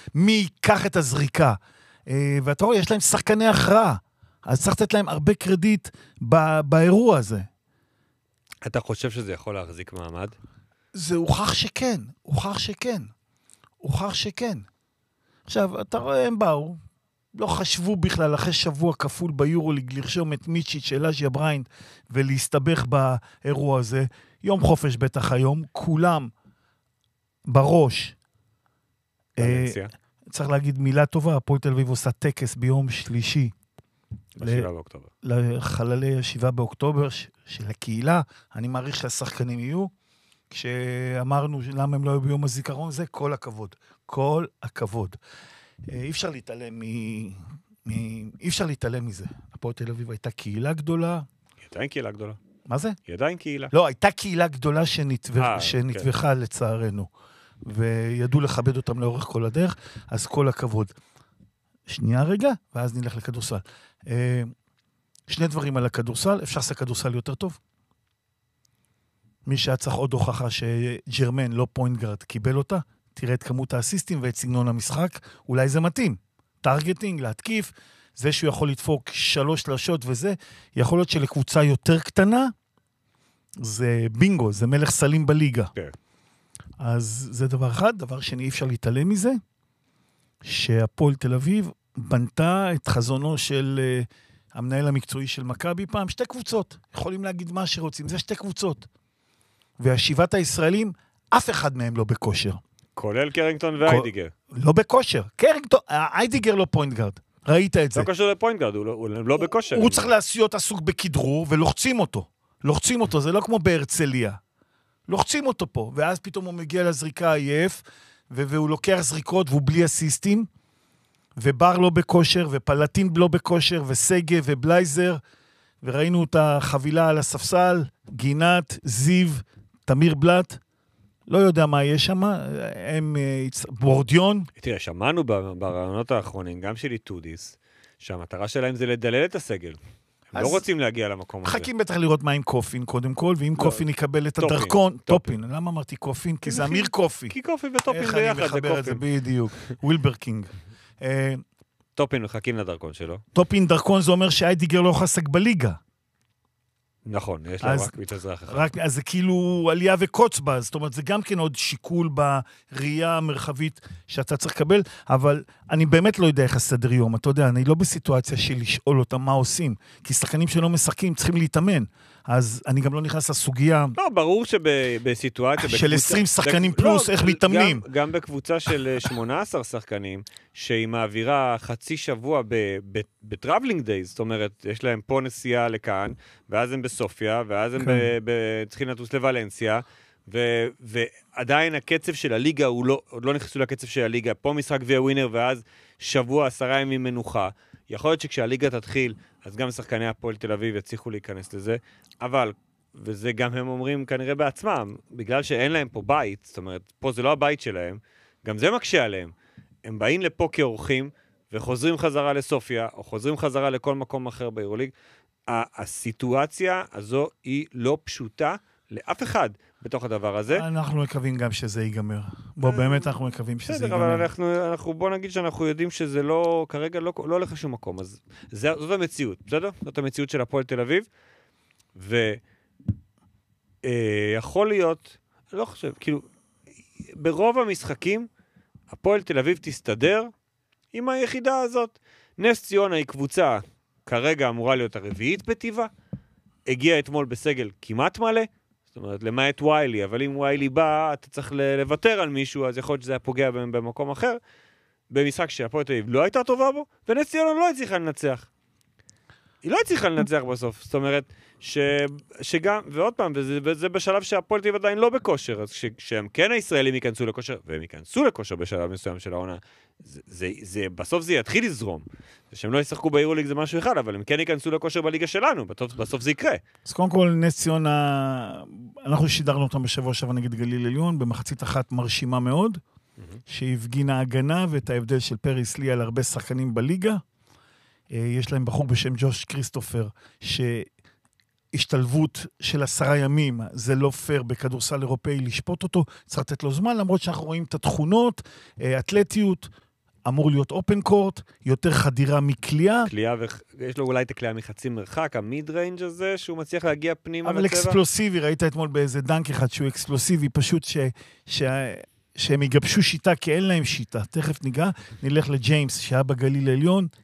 מי ייקח את הזריקה. ואתה רואה, יש להם שחקני הכרעה. אז צריך לתת להם הרבה קרדיט באירוע הזה. אתה חושב שזה יכול להחזיק מעמד? זה הוכח שכן, הוכח שכן. עכשיו, אתה רואה, הם באו, לא חשבו בכלל אחרי שבוע כפול ביורוליג לרשום את מיצ'יץ' של אג'יה בריינד ולהסתבך באירוע הזה. יום חופש בטח היום, כולם בראש. צריך להגיד מילה טובה, הפועל תל אביב עושה טקס ביום שלישי. באוקטובר. לחללי 7 באוקטובר של הקהילה. אני מעריך שהשחקנים יהיו. כשאמרנו למה הם לא היו ביום הזיכרון, זה כל הכבוד. כל הכבוד. אי אפשר להתעלם מזה. הפועל תל אביב הייתה קהילה גדולה. היא עדיין קהילה גדולה. מה זה? היא עדיין קהילה. לא, הייתה קהילה גדולה שנתווחה לצערנו. וידעו לכבד אותם לאורך כל הדרך, אז כל הכבוד. שנייה רגע, ואז נלך לכדורסל. שני דברים על הכדורסל, אפשר לעשות כדורסל יותר טוב. מי שהיה צריך עוד הוכחה שג'רמן, לא פוינטגארד, קיבל אותה, תראה את כמות האסיסטים ואת סגנון המשחק, אולי זה מתאים. טרגטינג, להתקיף, זה שהוא יכול לדפוק 3 שלשות וזה, יכול להיות שלקבוצה יותר קטנה, זה בינגו, זה מלך סלים בליגה. כן. אז זה דבר אחד. דבר שני, אי אפשר להתעלם מזה, שהפועל תל אביב בנתה את חזונו של המנהל המקצועי של מכבי פעם, 2 קבוצות. יכולים להגיד מה שרוצים, זה 2 קבוצות. והשיבת הישראלים, אף אחד מהם לא בכושר. כולל קרינגטון ואיידיגר. לא בכושר. קרינגטון, איידיגר לא פוינטגארד. ראית את זה. לא קשור לפוינטגארד, הוא לא בכושר. הוא צריך להיות עסוק בכדרור, ולוחצים אותו. לוחצים אותו, זה לא כמו בהרצליה. לוחצים אותו פה, ואז פתאום הוא מגיע לזריקה עייף, והוא לוקח זריקות, והוא בלי אסיסטים, ובר לא בכושר, ופלטין לא בכושר, וסגה ובלייזר, וראינו את החבילה על הספסל, גינת, זיו, תמיר בלט, לא יודע מה יש שם, הם בורדיון. תראה, שמענו ברעיונות האחרונים, גם של איטודיס, שהמטרה שלהם זה לדלל את הסגל. הם לא רוצים להגיע למקום הזה. חכים בטח לראות מה עם קופין קודם כל, ואם קופין יקבל את הדרכון, טופין. למה אמרתי קופין? כי זה אמיר קופי. כי קופין וטופין ביחד זה קופין. איך אני מחבר את זה בדיוק? ווילברקינג. טופין מחכים לדרכון שלו. טופין דרכון זה אומר שאיידיגר לא חסק בליגה. נכון, יש לה רק ביט אזרח אחד. אז זה כאילו עלייה וקוצבה, זאת אומרת, זה גם כן עוד שיקול בראייה המרחבית שאתה צריך לקבל, אבל אני באמת לא יודע איך הסדר יום, אתה יודע, אני לא בסיטואציה של לשאול אותם מה עושים, כי שחקנים שלא משחקים צריכים להתאמן, אז אני גם לא נכנס לסוגיה... לא, ברור שבסיטואציה... של 20 שחקנים פלוס, איך מתאמנים. גם בקבוצה של 18 שחקנים, שהיא מעבירה חצי שבוע בטראבלינג דייז, זאת אומרת, יש להם פה נסיעה לכאן, ואז הם בסופיה, ואז הם צריכים לטוס לוולנסיה, ועדיין הקצב של הליגה, עוד לא נכנסו לקצב של הליגה, פה משחק ווינר, ואז שבוע, 10 ימים מנוחה. יכול להיות שכשהליגה תתחיל, אז גם שחקני הפועל תל אביב יצליחו להיכנס לזה, אבל, וזה גם הם אומרים כנראה בעצמם, בגלל שאין להם פה בית, זאת אומרת, פה זה לא הבית שלהם, גם זה מקשה עליהם. הם באים לפה כאורחים, וחוזרים חזרה לסופיה, או חוזרים חזרה לכל מקום אחר ביורוליג. הסיטואציה הזו היא לא פשוטה לאף אחד בתוך הדבר הזה. אנחנו מקווים גם שזה ייגמר. באמת אנחנו מקווים שזה ייגמר. אבל אנחנו בוא נגיד שאנחנו יודעים שזה לא, כרגע לא הולך לשום מקום. אז זאת המציאות, בסדר? זאת המציאות של הפועל תל אביב. ויכול להיות, לא חושב, כאילו, ברוב המשחקים, הפועל תל אביב תסתדר עם היחידה הזאת. נס ציונה היא קבוצה, כרגע אמורה להיות הרביעית בטבעה, הגיע אתמול בסגל כמעט מלא, זאת אומרת, למעט ויילי, אבל אם ויילי בא, אתה צריך לוותר על מישהו, אז יכול להיות שזה היה פוגע במקום אחר, במשחק שהפועל תל אביב לא הייתה טובה בו, ונס ציונה לא הצליחה לנצח. היא לא הצליחה לנצח בסוף, זאת אומרת, שגם, ועוד פעם, וזה בשלב שהפועל תל אביב עדיין לא בכושר, אז כשהם כן הישראלים ייכנסו לכושר, והם ייכנסו לכושר בשלב מסוים של העונה, בסוף זה יתחיל לזרום. שהם לא ישחקו ביורוליג זה משהו אחד, אבל הם כן ייכנסו לכושר בליגה שלנו, בסוף זה יקרה. אז קודם כל, נס ציונה, אנחנו שידרנו אותם בשבוע שעבר נגד גליל עליון, במחצית אחת מרשימה מאוד, שהפגינה הגנה ואת ההבדל של פריס לי על הרבה שחקנים בליגה. יש להם בחור בשם ג'וש כריסטופר, שהשתלבות של 10 ימים, זה לא פייר בכדורסל אירופאי לשפוט אותו, צריך לתת לו זמן, למרות שאנחנו רואים את התכונות, אתלטיות, אמור להיות אופן קורט, יותר חדירה מקליעה. קליעה, יש לו אולי את הקליעה מחצי מרחק, המיד ריינג' הזה, שהוא מצליח להגיע פנימה אבל לצבע. אקספלוסיבי, ראית אתמול באיזה דנק אחד שהוא אקספלוסיבי, פשוט שהם יגבשו שיטה, כי אין להם שיטה. תכף ניגע, נלך לג'יימס, שהיה בגליל העליון,